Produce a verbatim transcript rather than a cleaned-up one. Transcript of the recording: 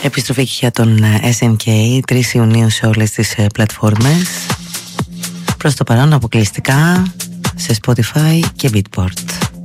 Επιστροφή για τον ες εν κέι τρεις Ιουνίου σε όλες τις πλατφόρμες. Προς το παρόν αποκλειστικά σε Spotify και Beatport.